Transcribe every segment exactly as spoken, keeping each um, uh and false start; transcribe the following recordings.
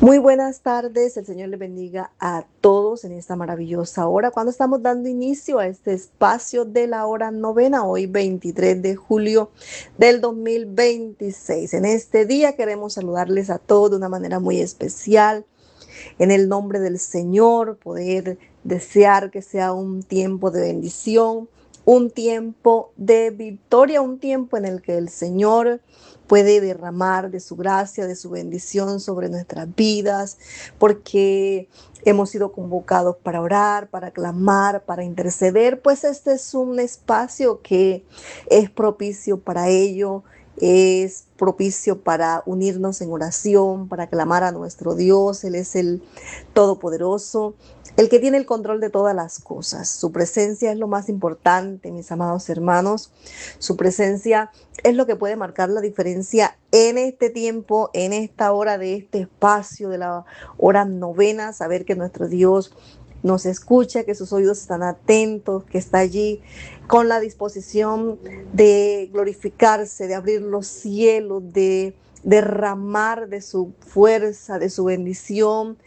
Muy buenas tardes, el Señor les bendiga a todos en esta maravillosa hora, cuando estamos dando inicio a este espacio de la hora novena, hoy veintitrés de julio del dos mil veintiséis. En este día queremos saludarles a todos de una manera muy especial, en el nombre del Señor, poder desear que sea un tiempo de bendición, un tiempo de victoria, un tiempo en el que el Señor puede derramar de su gracia, de su bendición sobre nuestras vidas, porque hemos sido convocados para orar, para clamar, para interceder, pues este es un espacio que es propicio para ello, es propicio para unirnos en oración, para clamar a nuestro Dios. Él es el Todopoderoso, el que tiene el control de todas las cosas. Su presencia es lo más importante, mis amados hermanos. Su presencia es lo que puede marcar la diferencia en este tiempo, en esta hora de este espacio de la hora novena, saber que nuestro Dios nos escucha, que sus oídos están atentos, que está allí con la disposición de glorificarse, de abrir los cielos, de derramar de su fuerza, de su bendición,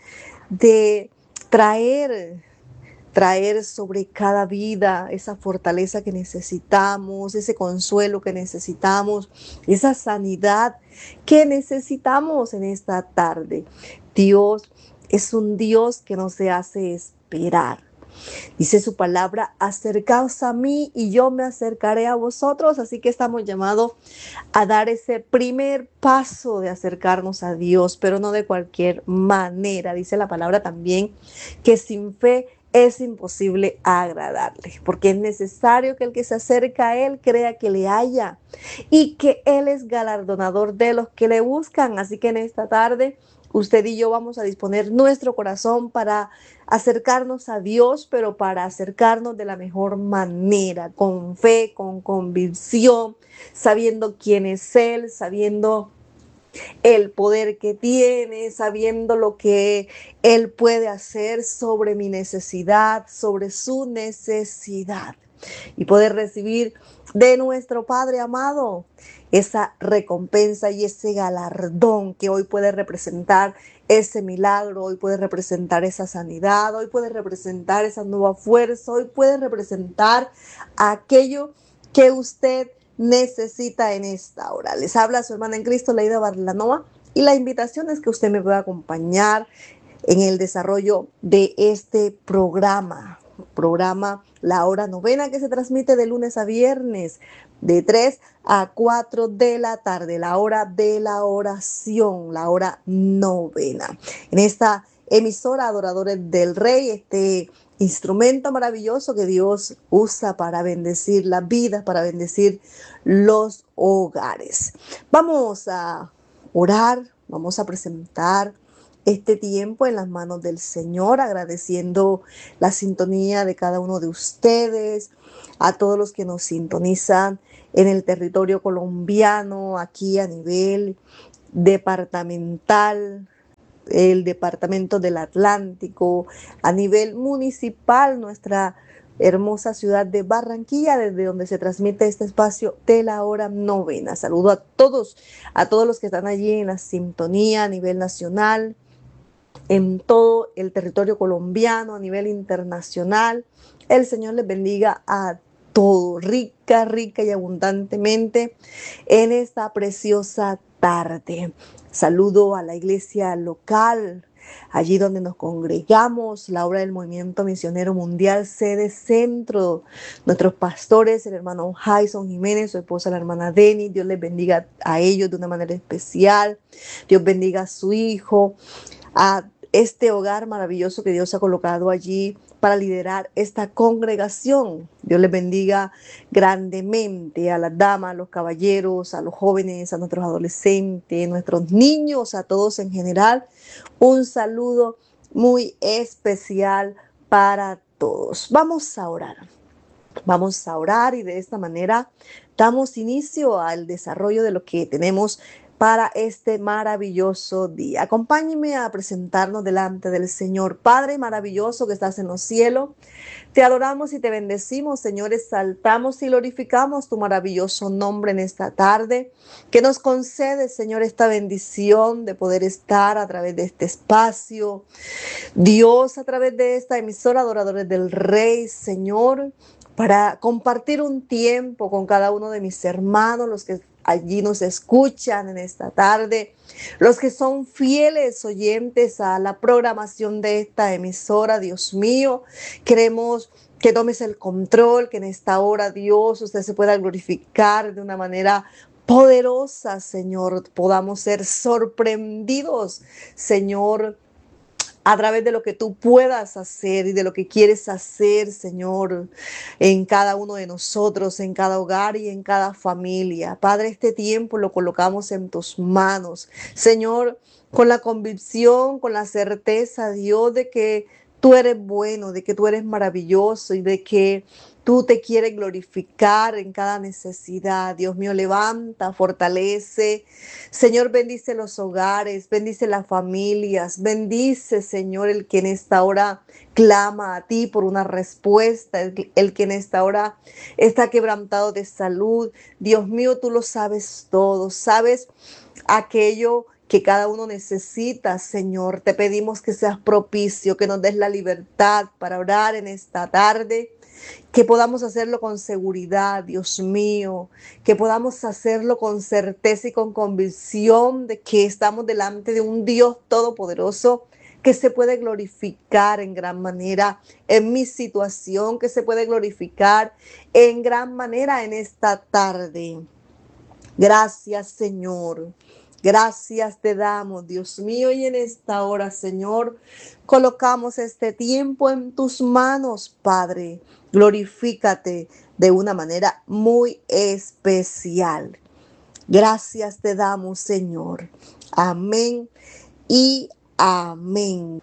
de traer traer sobre cada vida esa fortaleza que necesitamos, ese consuelo que necesitamos, esa sanidad que necesitamos en esta tarde. Dios es un Dios que no se hace esperar. Dice su palabra: acercaos a mí y yo me acercaré a vosotros. Así que estamos llamados a dar ese primer paso de acercarnos a Dios, pero no de cualquier manera. Dice la palabra también que sin fe es imposible agradarle, porque es necesario que el que se acerca a Él crea que le haya y que Él es galardonador de los que le buscan. Así que en esta tarde usted y yo vamos a disponer nuestro corazón para acercarnos a Dios, pero para acercarnos de la mejor manera, con fe, con convicción, sabiendo quién es Él, sabiendo el poder que tiene, sabiendo lo que Él puede hacer sobre mi necesidad, sobre su necesidad, y poder recibir de nuestro Padre amado esa recompensa y ese galardón que hoy puede representar ese milagro, hoy puede representar esa sanidad, hoy puede representar esa nueva fuerza, hoy puede representar aquello que usted necesita en esta hora. Les habla su hermana en Cristo, Leida Barlanova, y la invitación es que usted me pueda acompañar en el desarrollo de este programa, programa La Hora Novena, que se transmite de lunes a viernes de tres a cuatro de la tarde, la hora de la oración, la hora novena. En esta emisora Adoradores del Rey, este instrumento maravilloso que Dios usa para bendecir las vidas, para bendecir los hogares. Vamos a orar, vamos a presentar este tiempo en las manos del Señor, agradeciendo la sintonía de cada uno de ustedes, a todos los que nos sintonizan en el territorio colombiano, aquí a nivel departamental, el departamento del Atlántico, a nivel municipal, nuestra hermosa ciudad de Barranquilla, desde donde se transmite este espacio de la hora novena. Saludo a todos, a todos los que están allí en la sintonía a nivel nacional, en todo el territorio colombiano, a nivel internacional. El Señor les bendiga a todos, rica, rica y abundantemente en esta preciosa tarde. Saludo a la iglesia local, allí donde nos congregamos, la obra del Movimiento Misionero Mundial, sede centro. Nuestros pastores, el hermano Jason Jiménez, su esposa, la hermana Denny, Dios les bendiga a ellos de una manera especial. Dios bendiga a su hijo, a este hogar maravilloso que Dios ha colocado allí para liderar esta congregación. Dios les bendiga grandemente a las damas, a los caballeros, a los jóvenes, a nuestros adolescentes, nuestros niños, a todos en general. Un saludo muy especial para todos. Vamos a orar. Vamos a orar y de esta manera damos inicio al desarrollo de lo que tenemos para este maravilloso día. Acompáñenme a presentarnos delante del Señor. Padre maravilloso que estás en los cielos, te adoramos y te bendecimos, Señor, exaltamos y glorificamos tu maravilloso nombre en esta tarde, que nos concede, Señor, esta bendición de poder estar a través de este espacio. Dios, a través de esta emisora Adoradores del Rey, Señor, para compartir un tiempo con cada uno de mis hermanos, los que allí nos escuchan en esta tarde, los que son fieles oyentes a la programación de esta emisora. Dios mío, queremos que tomes el control, que en esta hora, Dios, usted se pueda glorificar de una manera poderosa, Señor. Podamos ser sorprendidos, Señor, a través de lo que tú puedas hacer y de lo que quieres hacer, Señor, en cada uno de nosotros, en cada hogar y en cada familia. Padre, este tiempo lo colocamos en tus manos, Señor, con la convicción, con la certeza, Dios, de que tú eres bueno, de que tú eres maravilloso y de que tú te quieres glorificar en cada necesidad. Dios mío, levanta, fortalece. Señor, bendice los hogares, bendice las familias, bendice, Señor, el que en esta hora clama a ti por una respuesta, el, el que en esta hora está quebrantado de salud. Dios mío, tú lo sabes todo, sabes aquello que cada uno necesita, Señor. Te pedimos que seas propicio, que nos des la libertad para orar en esta tarde, que podamos hacerlo con seguridad, Dios mío, que podamos hacerlo con certeza y con convicción de que estamos delante de un Dios todopoderoso que se puede glorificar en gran manera en mi situación, que se puede glorificar en gran manera en esta tarde. Gracias, Señor. Gracias te damos, Dios mío, y en esta hora, Señor, colocamos este tiempo en tus manos, Padre. Glorifícate de una manera muy especial. Gracias te damos, Señor. Amén y amén.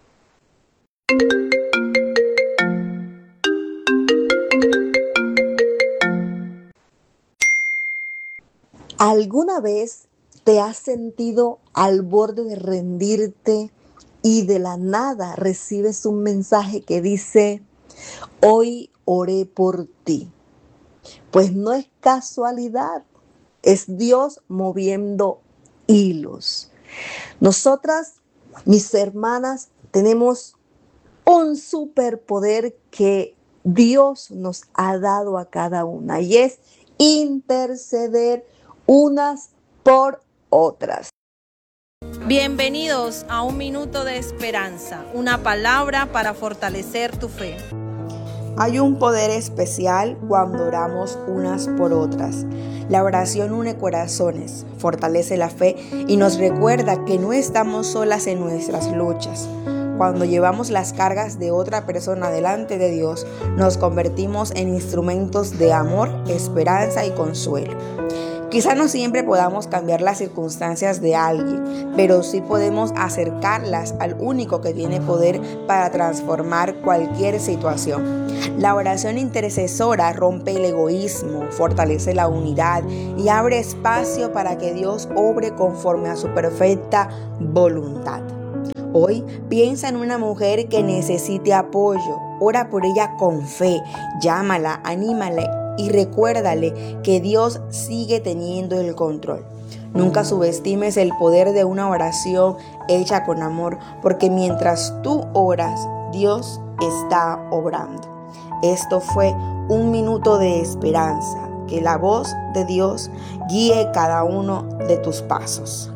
¿Alguna vez te has sentido al borde de rendirte y de la nada recibes un mensaje que dice: hoy oré por ti? Pues no es casualidad, es Dios moviendo hilos. Nosotras, mis hermanas, tenemos un superpoder que Dios nos ha dado a cada una, y es interceder unas por otras. Bienvenidos a Un Minuto de Esperanza, una palabra para fortalecer tu fe. Hay un poder especial cuando oramos unas por otras. La oración une corazones, fortalece la fe y nos recuerda que no estamos solas en nuestras luchas. Cuando llevamos las cargas de otra persona delante de Dios, nos convertimos en instrumentos de amor, esperanza y consuelo. Quizá no siempre podamos cambiar las circunstancias de alguien, pero sí podemos acercarlas al único que tiene poder para transformar cualquier situación. La oración intercesora rompe el egoísmo, fortalece la unidad y abre espacio para que Dios obre conforme a su perfecta voluntad. Hoy piensa en una mujer que necesite apoyo. Ora por ella con fe, llámala, anímala y recuérdale que Dios sigue teniendo el control. Nunca subestimes el poder de una oración hecha con amor, porque mientras tú oras, Dios está obrando. Esto fue un minuto de esperanza. Que la voz de Dios guíe cada uno de tus pasos.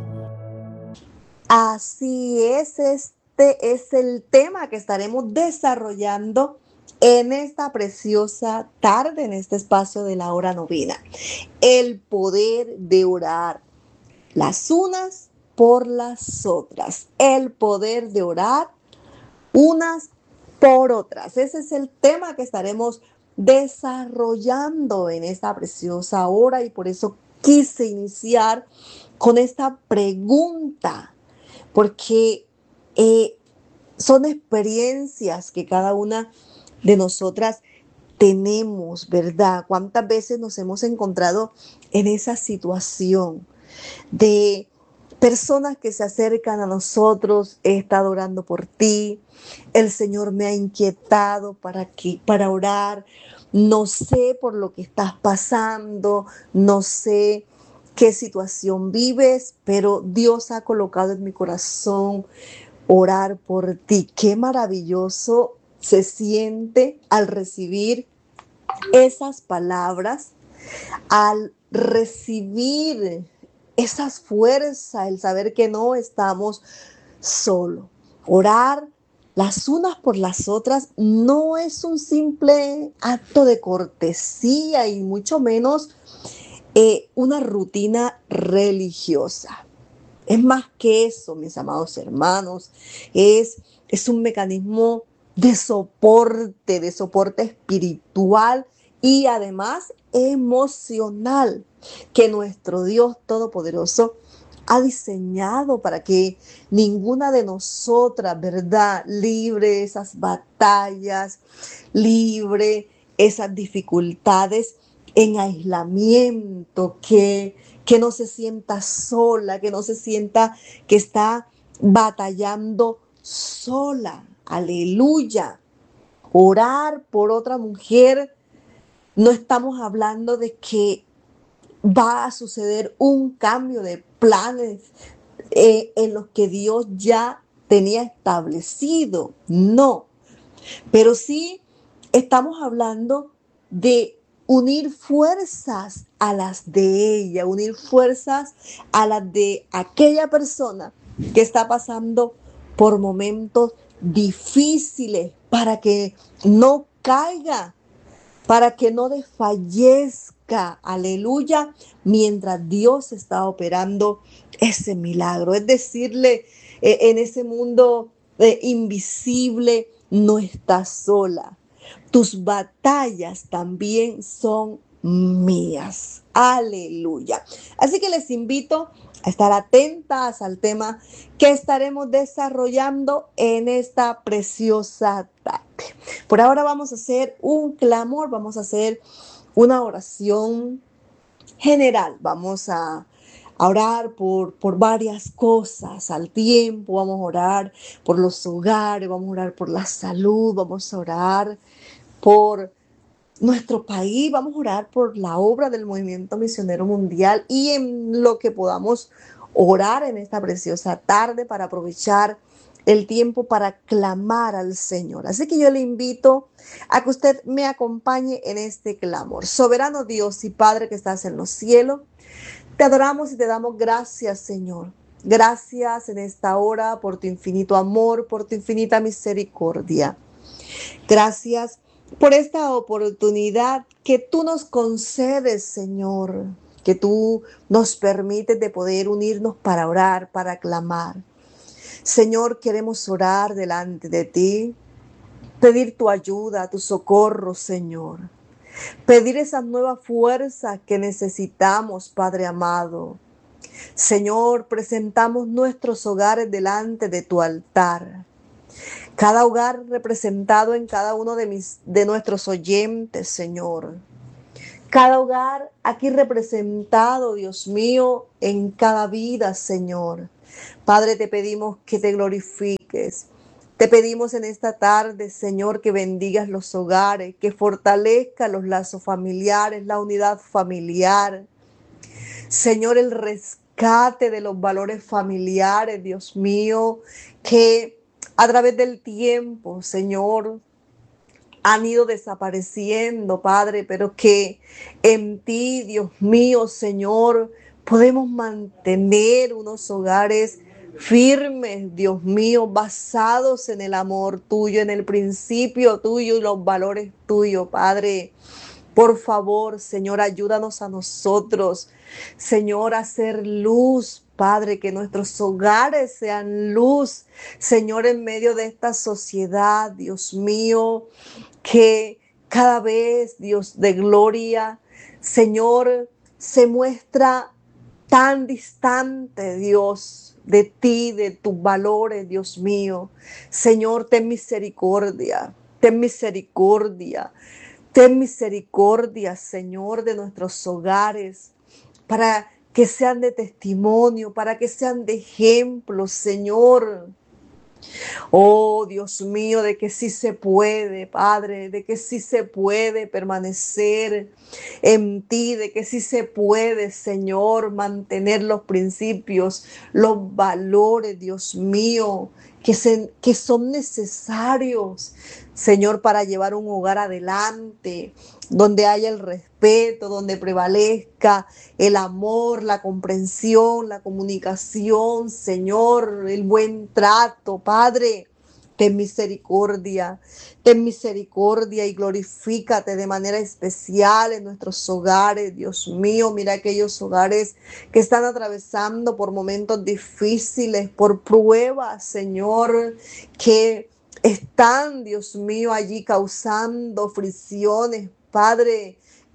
Así es, este es el tema que estaremos desarrollando en esta preciosa tarde, en este espacio de la hora novena. El poder de orar las unas por las otras. El poder de orar unas por otras. Ese es el tema que estaremos desarrollando en esta preciosa hora, y por eso quise iniciar con esta pregunta, porque eh, son experiencias que cada una de nosotras tenemos, ¿verdad? ¿Cuántas veces nos hemos encontrado en esa situación de personas que se acercan a nosotros. He estado orando por ti. El Señor me ha inquietado para que, para orar. No sé por lo que estás pasando, no sé qué situación vives, pero Dios ha colocado en mi corazón orar por ti. Qué maravilloso se siente al recibir esas palabras, al recibir esas fuerzas, el saber que no estamos solos. Orar las unas por las otras no es un simple acto de cortesía y mucho menos eh, una rutina religiosa. Es más que eso, mis amados hermanos, es, es un mecanismo de soporte, de soporte espiritual y además emocional que nuestro Dios Todopoderoso ha diseñado para que ninguna de nosotras, ¿verdad?, libre esas batallas, libre esas dificultades en aislamiento, que, que no se sienta sola, que no se sienta que está batallando sola. Aleluya. Orar por otra mujer, no estamos hablando de que va a suceder un cambio de planes eh, en los que Dios ya tenía establecido. No, pero sí estamos hablando de unir fuerzas a las de ella, unir fuerzas a las de aquella persona que está pasando por momentos difíciles para que no caiga, para que no desfallezca, aleluya, mientras Dios está operando ese milagro. Es decirle, eh, en ese mundo eh, invisible, no estás sola. Tus batallas también son mías. Aleluya. Así que les invito a estar atentas al tema que estaremos desarrollando en esta preciosa tarde. Por ahora vamos a hacer un clamor, vamos a hacer una oración general. Vamos a, a orar por, por varias cosas al tiempo. Vamos a orar por los hogares, vamos a orar por la salud, vamos a orar por nuestro país, vamos a orar por la obra del Movimiento Misionero Mundial y en lo que podamos orar en esta preciosa tarde para aprovechar el tiempo para clamar al Señor. Así que yo le invito a que usted me acompañe en este clamor. Soberano Dios y Padre que estás en los cielos, te adoramos y te damos gracias, Señor. Gracias en esta hora por tu infinito amor, por tu infinita misericordia. Gracias por esta oportunidad que tú nos concedes, Señor, que tú nos permites de poder unirnos para orar, para clamar. Señor, queremos orar delante de ti, pedir tu ayuda, tu socorro, Señor. Pedir esas nuevas fuerzas que necesitamos, Padre amado. Señor, presentamos nuestros hogares delante de tu altar. Cada hogar representado en cada uno de, mis, de nuestros oyentes, Señor. Cada hogar aquí representado, Dios mío, en cada vida, Señor. Padre, te pedimos que te glorifiques. Te pedimos en esta tarde, Señor, que bendigas los hogares, que fortalezcas los lazos familiares, la unidad familiar. Señor, el rescate de los valores familiares, Dios mío, que a través del tiempo, Señor, han ido desapareciendo, Padre, pero que en ti, Dios mío, Señor, podemos mantener unos hogares firmes, Dios mío, basados en el amor tuyo, en el principio tuyo y los valores tuyos, Padre. Por favor, Señor, ayúdanos a nosotros, Señor, a hacer luz, Padre, que nuestros hogares sean luz, Señor, en medio de esta sociedad, Dios mío, que cada vez, Dios de gloria, Señor, se muestra tan distante, Dios, de ti, de tus valores, Dios mío. Señor, ten misericordia, ten misericordia. Ten misericordia, Señor, de nuestros hogares, para que sean de testimonio, para que sean de ejemplo, Señor. Oh, Dios mío, de que sí se puede, Padre, de que sí se puede permanecer en ti, de que sí se puede, Señor, mantener los principios, los valores, Dios mío, que, se, que son necesarios, Señor, para llevar un hogar adelante, donde haya el respeto, donde prevalezca el amor, la comprensión, la comunicación, Señor, el buen trato, Padre. Ten misericordia, ten misericordia y glorifícate de manera especial en nuestros hogares, Dios mío. Mira aquellos hogares que están atravesando por momentos difíciles, por pruebas, Señor, que están, Dios mío, allí causando fricciones, Padre,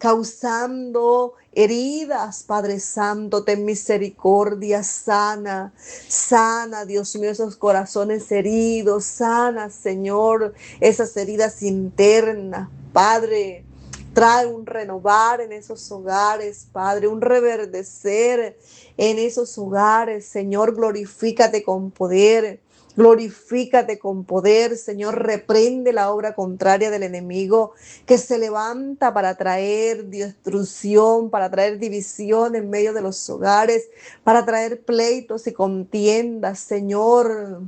causando heridas, Padre Santo. Ten misericordia, sana, sana, Dios mío, esos corazones heridos, sana, Señor, esas heridas internas, Padre. Trae un renovar en esos hogares, Padre, un reverdecer en esos hogares, Señor. Glorifícate con poder. Glorifícate con poder, Señor. Reprende la obra contraria del enemigo que se levanta para traer destrucción, para traer división en medio de los hogares, para traer pleitos y contiendas, Señor.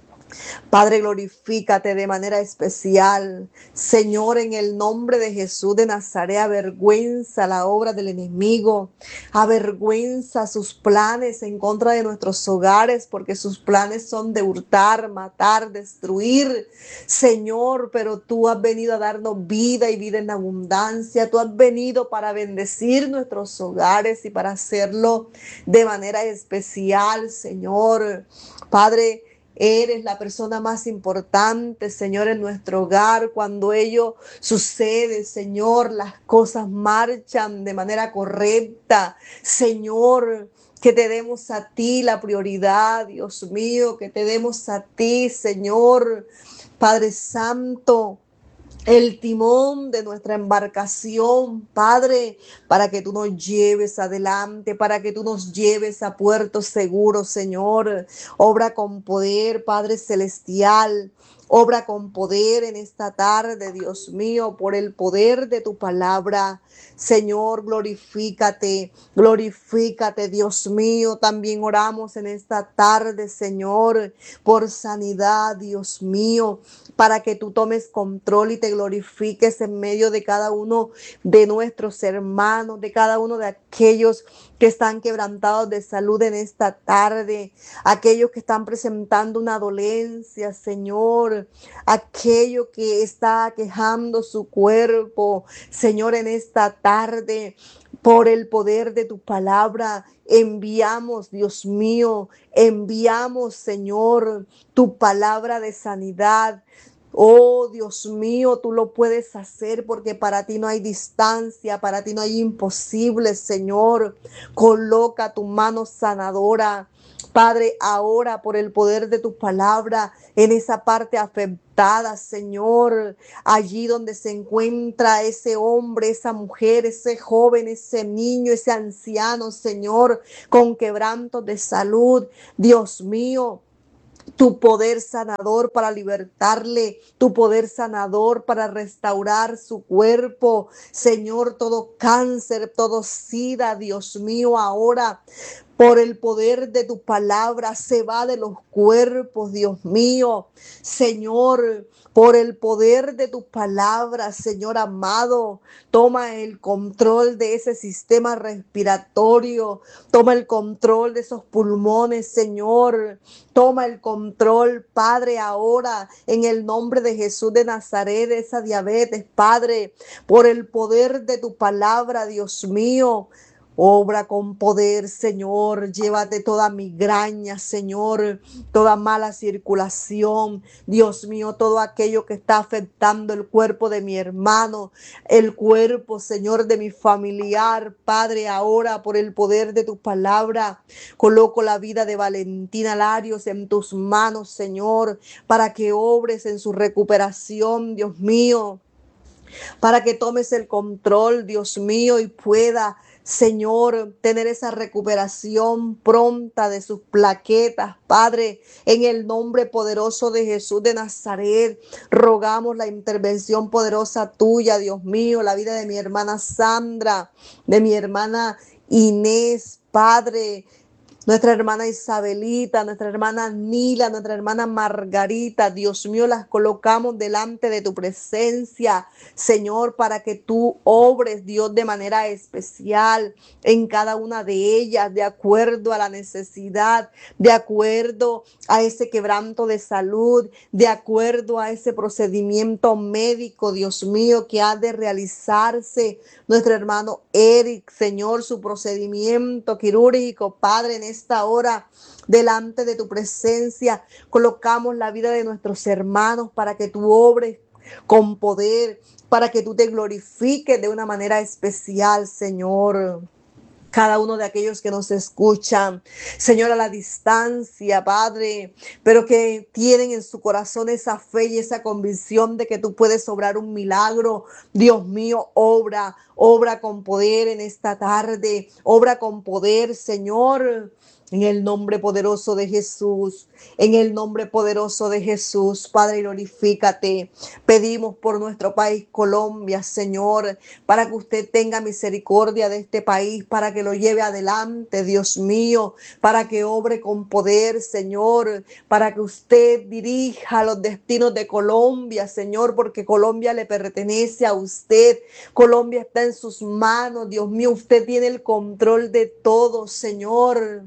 Padre, glorifícate de manera especial. Señor, en el nombre de Jesús de Nazaret, avergüenza la obra del enemigo, avergüenza sus planes en contra de nuestros hogares, porque sus planes son de hurtar, matar, destruir. Señor, pero tú has venido a darnos vida y vida en abundancia. Tú has venido para bendecir nuestros hogares y para hacerlo de manera especial, Señor. Padre, eres la persona más importante, Señor, en nuestro hogar. Cuando ello sucede, Señor, las cosas marchan de manera correcta. Señor, que te demos a ti la prioridad, Dios mío, que te demos a ti, Señor, Padre Santo, el timón de nuestra embarcación, Padre, para que tú nos lleves adelante, para que tú nos lleves a puerto seguro, Señor. Obra con poder, Padre Celestial. Obra con poder en esta tarde, Dios mío, por el poder de tu palabra. Señor, glorifícate, glorifícate, Dios mío. También oramos en esta tarde, Señor, por sanidad, Dios mío, para que tú tomes control y te glorifiques en medio de cada uno de nuestros hermanos, de cada uno de aquellos que están quebrantados de salud en esta tarde, aquellos que están presentando una dolencia, Señor, aquello que está quejando su cuerpo, Señor, en esta tarde. Por el poder de tu palabra, enviamos, Dios mío, enviamos, Señor, tu palabra de sanidad. Oh, Dios mío, tú lo puedes hacer porque para ti no hay distancia, para ti no hay imposible, Señor. Coloca tu mano sanadora, Padre, ahora por el poder de tu palabra en esa parte afectada, Señor, allí donde se encuentra ese hombre, esa mujer, ese joven, ese niño, ese anciano, Señor, con quebrantos de salud. Dios mío, tu poder sanador para libertarle, tu poder sanador para restaurar su cuerpo. Señor, todo cáncer, todo sida, Dios mío, ahora por el poder de tu palabra se va de los cuerpos, Dios mío. Señor, por el poder de tu palabra, Señor amado, toma el control de ese sistema respiratorio, toma el control de esos pulmones, Señor. Toma el control, Padre, ahora en el nombre de Jesús de Nazaret, de esa diabetes, Padre, por el poder de tu palabra, Dios mío. Obra con poder, Señor. Llévate toda migraña, Señor, toda mala circulación. Dios mío, todo aquello que está afectando el cuerpo de mi hermano, el cuerpo, Señor, de mi familiar. Padre, ahora por el poder de tu palabra, coloco la vida de Valentina Larios en tus manos, Señor, para que obres en su recuperación, Dios mío, para que tomes el control, Dios mío, y pueda, Señor, tener esa recuperación pronta de sus plaquetas, Padre, en el nombre poderoso de Jesús de Nazaret, rogamos la intervención poderosa tuya, Dios mío, la vida de mi hermana Sandra, de mi hermana Inés, Padre, nuestra hermana Isabelita, nuestra hermana Nila, nuestra hermana Margarita, Dios mío, las colocamos delante de tu presencia, Señor, para que tú obres, Dios, de manera especial en cada una de ellas, de acuerdo a la necesidad, de acuerdo a ese quebranto de salud, de acuerdo a ese procedimiento médico, Dios mío, que ha de realizarse nuestro hermano Eric, Señor, su procedimiento quirúrgico, Padre, en esta hora, delante de tu presencia, colocamos la vida de nuestros hermanos para que tú obres con poder, para que tú te glorifiques de una manera especial, Señor. Cada uno de aquellos que nos escuchan, Señor, a la distancia, Padre, pero que tienen en su corazón esa fe y esa convicción de que tú puedes obrar un milagro. Dios mío, obra, obra con poder en esta tarde, obra con poder, Señor. En el nombre poderoso de Jesús, en el nombre poderoso de Jesús, Padre, glorifícate. Pedimos por nuestro país, Colombia, Señor, para que usted tenga misericordia de este país, para que lo lleve adelante, Dios mío, para que obre con poder, Señor, para que usted dirija los destinos de Colombia, Señor, porque Colombia le pertenece a usted. Colombia está en sus manos, Dios mío, usted tiene el control de todo, Señor.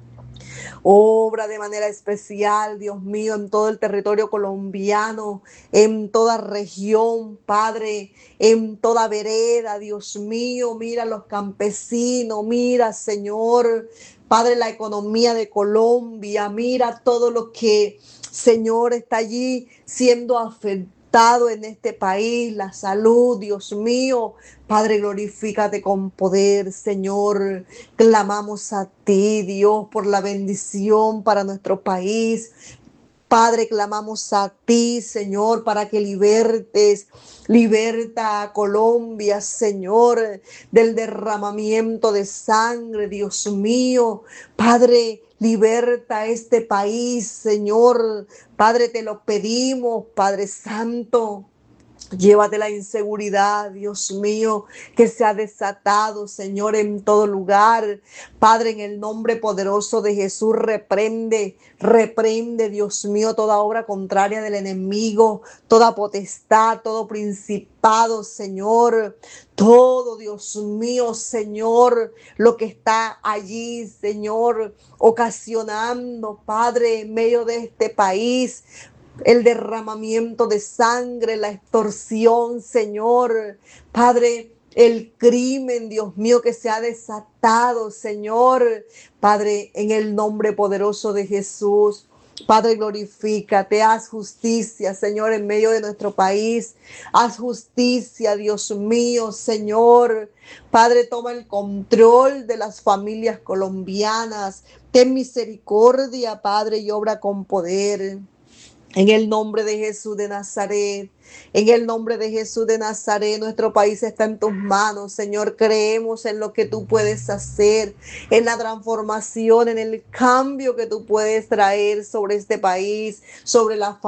Obra de manera especial, Dios mío, en todo el territorio colombiano, en toda región, Padre, en toda vereda, Dios mío, mira los campesinos, mira, Señor, Padre, la economía de Colombia, mira todo lo que, Señor, está allí siendo afectado en este país, la salud, Dios mío. Padre, glorifícate con poder, Señor. Clamamos a ti, Dios, por la bendición para nuestro país. Padre, clamamos a ti, Señor, para que libertes, liberta a Colombia, Señor, del derramamiento de sangre, Dios mío. Padre, liberta a este país, Señor. Padre, te lo pedimos, Padre Santo. Llévate la inseguridad, Dios mío, que se ha desatado, Señor, en todo lugar. Padre, en el nombre poderoso de Jesús, reprende, reprende, Dios mío, toda obra contraria del enemigo, toda potestad, todo principado, Señor. Todo, Dios mío, Señor, lo que está allí, Señor, ocasionando, Padre, en medio de este país, el derramamiento de sangre, la extorsión, Señor, Padre, el crimen, Dios mío, que se ha desatado, Señor, Padre, en el nombre poderoso de Jesús. Padre, glorifícate, haz justicia, Señor, en medio de nuestro país. Haz justicia, Dios mío, Señor. Padre, toma el control de las familias colombianas. Ten misericordia, Padre, y obra con poder. En el nombre de Jesús de Nazaret, en el nombre de Jesús de Nazaret, nuestro país está en tus manos, Señor. Creemos en lo que tú puedes hacer, en la transformación, en el cambio que tú puedes traer sobre este país, sobre la familia.